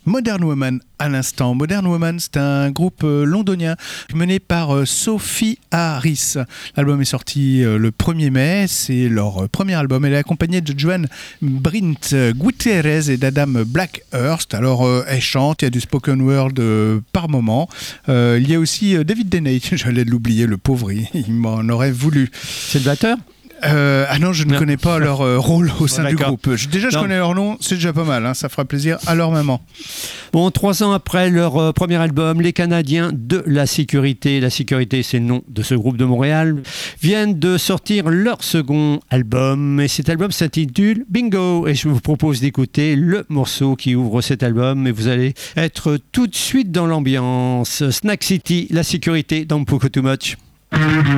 Modern Woman à l'instant. Modern Woman, c'est un groupe londonien mené par Sophie Harris. L'album est sorti le 1er mai, c'est leur premier album. Elle est accompagnée de Joan Brint Gutierrez et d'Adam Blackhurst. Alors elle chante, il y a du spoken word par moment. Il y a aussi David Deney, j'allais l'oublier, le pauvre, il m'en aurait voulu. C'est le batteur ? Ah non, je ne connais pas leur rôle au sein du groupe. Déjà, je Non. connais leur nom, c'est déjà pas mal, hein, ça fera plaisir à leur maman. Bon, 3 ans après leur premier album, les Canadiens de La Sécurité c'est le nom de ce groupe de Montréal, viennent de sortir leur second album. Et cet album s'intitule Bingo. Et je vous propose d'écouter le morceau qui ouvre cet album. Et vous allez être tout de suite dans l'ambiance. Snack City, La Sécurité dans Poco Too Much.